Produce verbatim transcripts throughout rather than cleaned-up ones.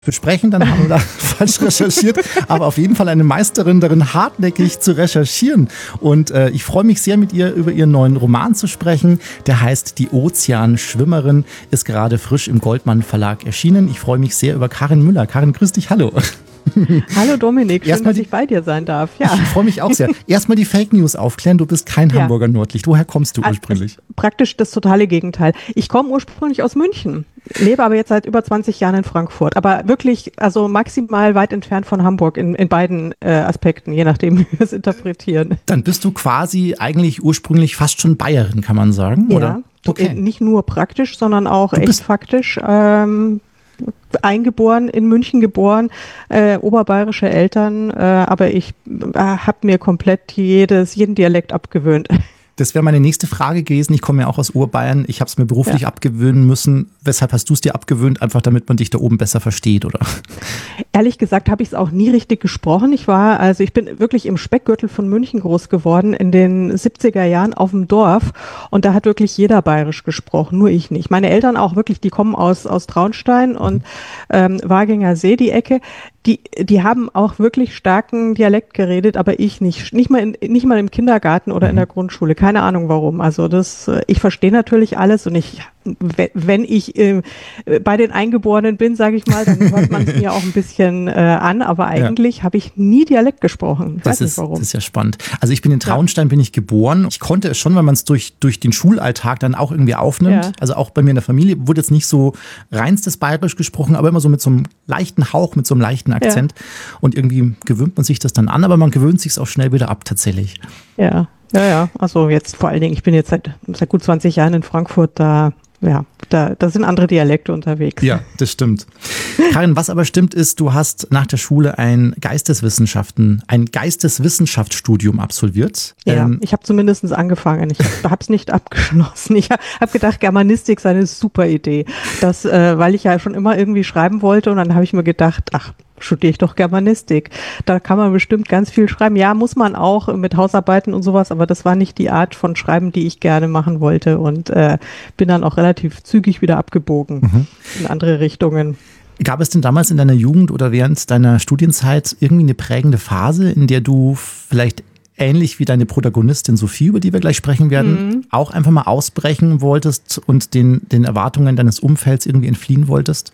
besprechen, dann haben wir da falsch recherchiert, aber auf jeden Fall eine Meisterin darin, hartnäckig zu recherchieren. Und äh, ich freue mich sehr, mit ihr über ihren neuen Roman zu sprechen. Der heißt Die Ozeanschwimmerin, ist gerade frisch im Goldmann Verlag erschienen. Ich freue mich sehr über Karin Müller. Karin, grüß dich, hallo. Hallo Dominik, schön, Erstmal dass die, ich bei dir sein darf. Ja. Ich freue mich auch sehr. Erstmal die Fake News aufklären, du bist kein Ja. Hamburger Nordlicht. Woher kommst du Also, ursprünglich? Praktisch das totale Gegenteil. Ich komme ursprünglich aus München, lebe aber jetzt seit über zwanzig Jahren in Frankfurt. Aber wirklich, also maximal weit entfernt von Hamburg in, in beiden äh, Aspekten, je nachdem, wie wir es interpretieren. Dann bist du quasi eigentlich ursprünglich fast schon Bayerin, kann man sagen, Ja, oder? okay. Nicht nur praktisch, sondern auch Du echt bist- faktisch. Ähm, eingeboren, in München geboren, äh, oberbayerische Eltern, äh, aber ich äh, habe mir komplett jedes, jeden Dialekt abgewöhnt. Das wäre meine nächste Frage gewesen. Ich komme ja auch aus Urbayern. Ich habe es mir beruflich Ja. abgewöhnen müssen. Weshalb hast du es dir abgewöhnt? Einfach damit man dich da oben besser versteht, oder? Ehrlich gesagt habe ich es auch nie richtig gesprochen. Ich war, also ich bin wirklich im Speckgürtel von München groß geworden, in den siebziger Jahren auf dem Dorf. Und da hat wirklich jeder bayerisch gesprochen, nur ich nicht. Meine Eltern auch wirklich, die kommen aus, aus Traunstein und ähm, Waginger See, die Ecke. Die, die haben auch wirklich starken Dialekt geredet, aber ich nicht. Nicht mal, in, nicht mal im Kindergarten oder in der Grundschule. Keine Ahnung warum. Also das, äh, ich verstehe natürlich alles und ich, we- wenn ich äh, bei den Eingeborenen bin, sage ich mal, dann hört man es mir auch ein bisschen äh, an, aber eigentlich habe ich nie Dialekt gesprochen. Ich weiß Das nicht ist, warum. das ist ja spannend. Also ich bin in Traunstein, bin ich geboren. Ich konnte es schon, weil man es durch, durch den Schulalltag dann auch irgendwie aufnimmt. Ja. Also auch bei mir in der Familie wurde jetzt nicht so reinstes Bayerisch gesprochen, aber immer so mit so einem leichten Hauch, mit so einem leichten Akzent. Und irgendwie gewöhnt man sich das dann an, aber man gewöhnt sich es auch schnell wieder ab tatsächlich. Ja, ja, ja. Also jetzt vor allen Dingen, ich bin jetzt seit, seit gut zwanzig Jahren in Frankfurt, da, ja, da, da sind andere Dialekte unterwegs. Ja, das stimmt. Karin, was aber stimmt ist, du hast nach der Schule ein Geisteswissenschaften, ein Geisteswissenschaftsstudium absolviert. Ja, Ähm, ich habe zumindest angefangen. Ich habe es nicht abgeschlossen. Ich habe gedacht, Germanistik sei eine super Idee. Das, äh, weil ich ja schon immer irgendwie schreiben wollte und dann habe ich mir gedacht, ach, studiere ich doch Germanistik. Da kann man bestimmt ganz viel schreiben. Ja, muss man auch mit Hausarbeiten und sowas, aber das war nicht die Art von Schreiben, die ich gerne machen wollte und äh, bin dann auch relativ zügig wieder abgebogen Mhm. in andere Richtungen. Gab es denn damals in deiner Jugend oder während deiner Studienzeit irgendwie eine prägende Phase, in der du vielleicht ähnlich wie deine Protagonistin Sophie, über die wir gleich sprechen werden, Mhm. auch einfach mal ausbrechen wolltest und den, den Erwartungen deines Umfelds irgendwie entfliehen wolltest?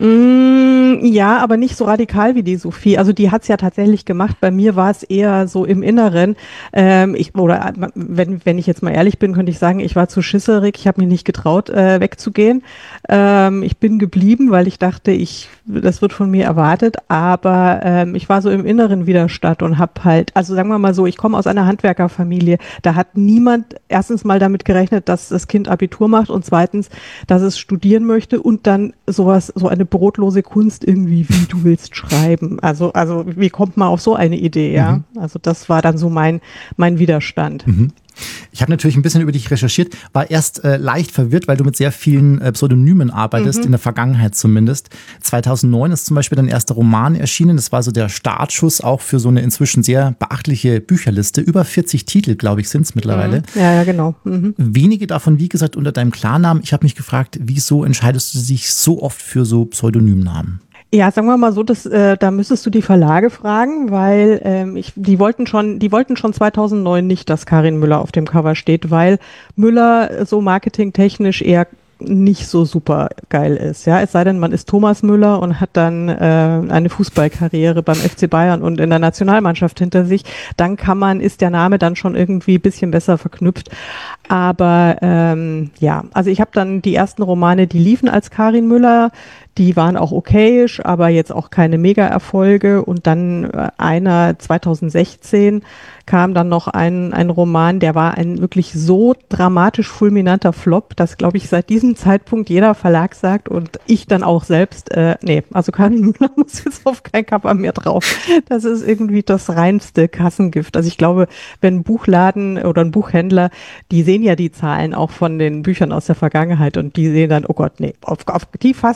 Mm, ja, aber nicht so radikal wie die Sophie. Also die hat's ja tatsächlich gemacht. Bei mir war es eher so im Inneren. Ähm, ich, oder äh, wenn, wenn ich jetzt mal ehrlich bin, könnte ich sagen, ich war zu schisserig. Ich habe mich nicht getraut, äh, wegzugehen. Ähm, ich bin geblieben, weil ich dachte, ich, das wird von mir erwartet. Aber ähm, ich war so im inneren Widerstand und habe halt, also sagen wir mal so, ich komme aus einer Handwerkerfamilie. Da hat niemand erstens mal damit gerechnet, dass das Kind Abitur macht und zweitens, dass es studieren möchte und dann sowas, so eine brotlose Kunst irgendwie, wie du willst schreiben. Also, also wie kommt man auf so eine Idee, ja? Mhm. Also das war dann so mein, mein Widerstand. Mhm. Ich habe natürlich ein bisschen über dich recherchiert, war erst äh, leicht verwirrt, weil du mit sehr vielen äh, Pseudonymen arbeitest, Mhm. in der Vergangenheit zumindest. zweitausendneun ist zum Beispiel dein erster Roman erschienen. Das war so der Startschuss auch für so eine inzwischen sehr beachtliche Bücherliste. Über vierzig Titel, glaube ich, sind es mittlerweile. Mhm. Ja, ja, genau. Mhm. Wenige davon, wie gesagt, unter deinem Klarnamen. Ich habe mich gefragt, wieso entscheidest du dich so oft für so Pseudonymnamen? Ja, sagen wir mal so, dass, äh, da müsstest du die Verlage fragen, weil ähm, ich, die wollten schon, die wollten schon zweitausendneun nicht, dass Karin Müller auf dem Cover steht, weil Müller so marketingtechnisch eher nicht so super geil ist. Ja, es sei denn, man ist Thomas Müller und hat dann äh, eine Fußballkarriere beim F C Bayern und in der Nationalmannschaft hinter sich, dann kann man, ist der Name dann schon irgendwie ein bisschen besser verknüpft. Aber ähm, ja, also ich habe dann die ersten Romane, die liefen als Karin Müller, die waren auch okayisch, aber jetzt auch keine Mega-Erfolge. Und dann äh, einer zweitausendsechzehn kam dann noch ein, ein Roman, der war ein wirklich so dramatisch fulminanter Flop, dass, glaube ich, seit diesem Zeitpunkt jeder Verlag sagt und ich dann auch selbst, äh, nee, also Karin Müller muss jetzt auf kein Cover mehr drauf. Das ist irgendwie das reinste Kassengift. Also ich glaube, wenn ein Buchladen oder ein Buchhändler, die sehen ja die Zahlen auch von den Büchern aus der Vergangenheit und die sehen dann, oh Gott, nee, auf, auf die fassen wir nicht.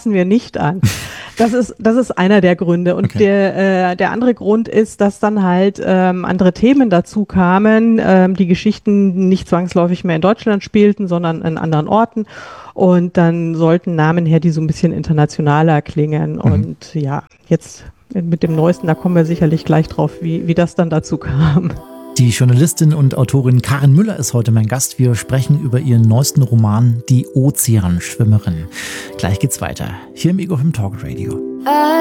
nicht an. Das ist, das ist einer der Gründe. Und okay. der, äh, der andere Grund ist, dass dann halt ähm, andere Themen dazu kamen, ähm, die Geschichten nicht zwangsläufig mehr in Deutschland spielten, sondern an anderen Orten. Und dann sollten Namen her, die so ein bisschen internationaler klingen. Mhm. Und ja, jetzt mit dem Neuesten, da kommen wir sicherlich gleich drauf, wie, wie das dann dazu kam. Die Journalistin und Autorin Karin Müller ist heute mein Gast. Wir sprechen über ihren neuesten Roman Die Ozeanschwimmerin. Gleich geht's weiter, hier im Ego fünf Talk Radio.